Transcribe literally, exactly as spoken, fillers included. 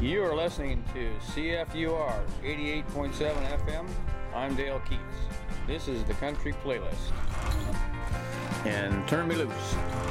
You are listening to C F U R eighty-eight point seven F M. I'm Dale Keats. This is the Country Playlist. And turn me loose.